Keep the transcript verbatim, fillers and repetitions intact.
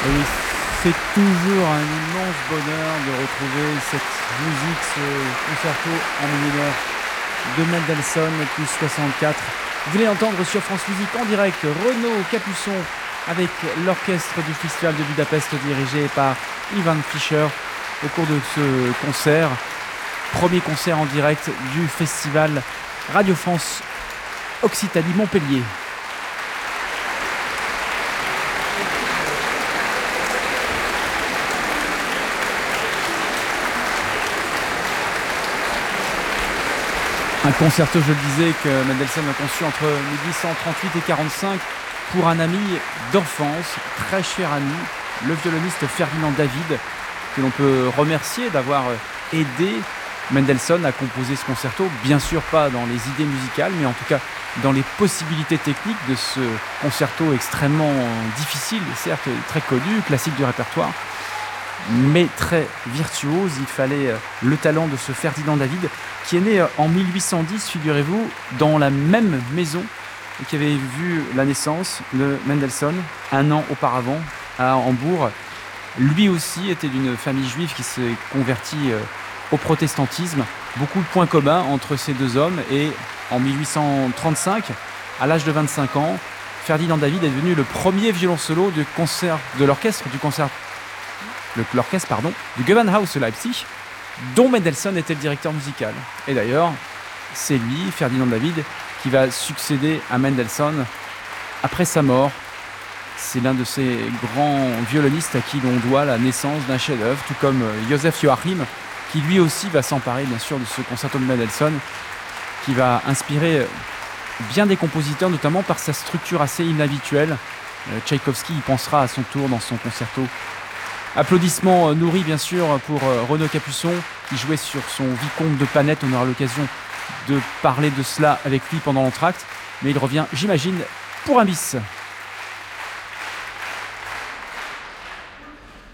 Et oui, c'est toujours un immense bonheur de retrouver cette musique, ce concerto en mi mineur de Mendelssohn, opus soixante-quatre. Vous venez d'entendre sur France Musique en direct Renaud Capuçon avec l'orchestre du Festival de Budapest dirigé par Ivan Fischer au cours de ce concert. Premier concert en direct du Festival Radio France Occitanie Montpellier. Un concerto, je le disais, que Mendelssohn a conçu entre mille huit cent trente-huit et quarante-cinq pour un ami d'enfance, très cher ami, le violoniste Ferdinand David, que l'on peut remercier d'avoir aidé Mendelssohn à composer ce concerto. Bien sûr pas dans les idées musicales, mais en tout cas dans les possibilités techniques de ce concerto extrêmement difficile, certes très connu, classique du répertoire, mais très virtuose. Il fallait le talent de ce Ferdinand David, qui est né en mille huit cent dix, figurez-vous, dans la même maison et qui avait vu la naissance de Mendelssohn un an auparavant à Hambourg. Lui aussi était d'une famille juive qui s'est convertie au protestantisme. Beaucoup de points communs entre ces deux hommes, et en mille huit cent trente-cinq, à l'âge de vingt-cinq ans, Ferdinand David est devenu le premier violon solo de, concert, de l'orchestre du concert l'orchestre pardon, du Gewandhaus Leipzig, dont Mendelssohn était le directeur musical. Et d'ailleurs, c'est lui, Ferdinand David, qui va succéder à Mendelssohn après sa mort. C'est l'un de ces grands violonistes à qui l'on doit la naissance d'un chef-d'œuvre, tout comme Joseph Joachim, qui lui aussi va s'emparer bien sûr de ce concerto de Mendelssohn, qui va inspirer bien des compositeurs, notamment par sa structure assez inhabituelle. Tchaïkovski y pensera à son tour dans son concerto. Applaudissements nourris bien sûr pour Renaud Capuçon, qui jouait sur son vicomte de Panette. On aura l'occasion de parler de cela avec lui pendant l'entracte, mais il revient, j'imagine, pour un bis.